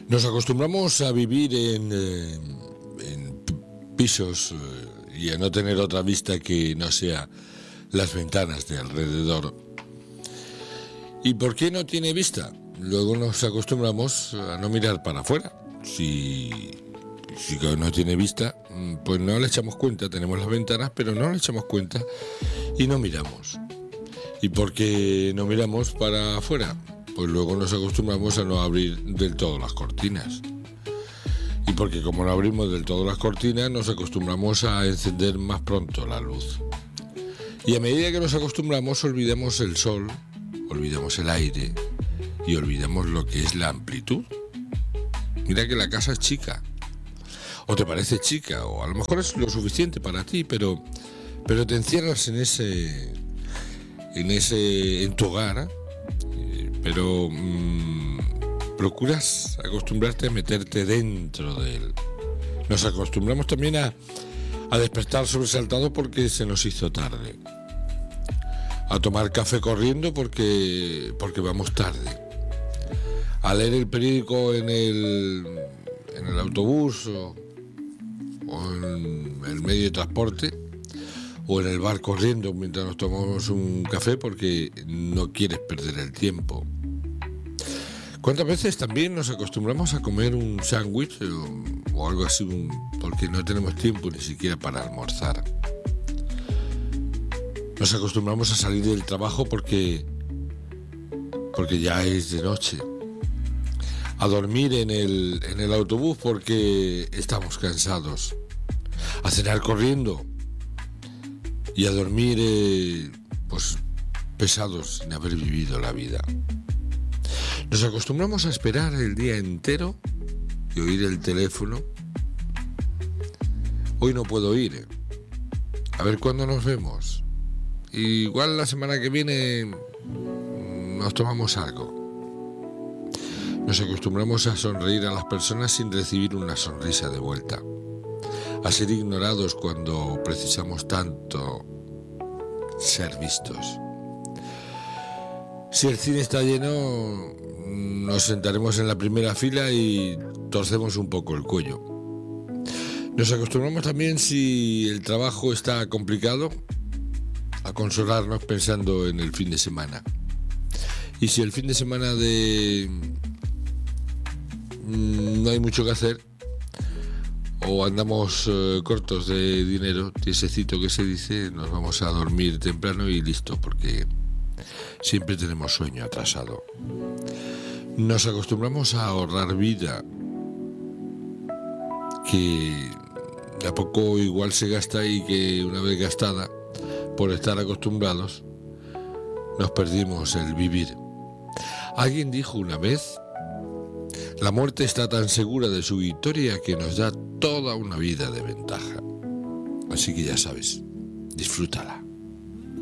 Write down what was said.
Nos acostumbramos a vivir en pisos y a no tener otra vista que no sea las ventanas de alrededor. ¿Y por qué no tiene vista? Luego nos acostumbramos a no mirar para afuera. Si no tiene vista, pues no le echamos cuenta. Tenemos las ventanas, pero no le echamos cuenta y no miramos. ¿Y por qué no miramos para afuera? Pues luego nos acostumbramos a no abrir del todo las cortinas. Y porque como no abrimos del todo las cortinas, nos acostumbramos a encender más pronto la luz. Y a medida que nos acostumbramos, olvidamos el sol, olvidamos el aire y olvidamos lo que es la amplitud. Mira que la casa es chica, o te parece chica, o a lo mejor es lo suficiente para ti, pero te encierras en tu hogar, pero procuras acostumbrarte a meterte dentro de él. Nos acostumbramos también a despertar sobresaltado porque se nos hizo tarde, a tomar café corriendo porque vamos tarde, a leer el periódico en el autobús o en el medio de transporte, o en el bar corriendo mientras nos tomamos un café porque no quieres perder el tiempo. ¿Cuántas veces también nos acostumbramos a comer un sándwich o algo así porque no tenemos tiempo ni siquiera para almorzar? Nos acostumbramos a salir del trabajo porque ya es de noche, a dormir en el autobús porque estamos cansados, a cenar corriendo y a dormir pesados sin haber vivido la vida. Nos acostumbramos a esperar el día entero y oír el teléfono. Hoy no puedo ir. A ver cuándo nos vemos. Igual la semana que viene nos tomamos algo. Nos acostumbramos a sonreír a las personas sin recibir una sonrisa de vuelta. A ser ignorados cuando precisamos tanto ser vistos. Si el cine está lleno, nos sentaremos en la primera fila y torcemos un poco el cuello. Nos acostumbramos también, si el trabajo está complicado, a consolarnos pensando en el fin de semana. Y si el fin de semana no hay mucho que hacer, o andamos cortos de dinero, tiesecito que se dice, nos vamos a dormir temprano y listo, porque siempre tenemos sueño atrasado. Nos acostumbramos a ahorrar vida, que de a poco igual se gasta y que una vez gastada, por estar acostumbrados, nos perdimos el vivir. Alguien dijo una vez: la muerte está tan segura de su victoria que nos da toda una vida de ventaja. Así que ya sabes, disfrútala.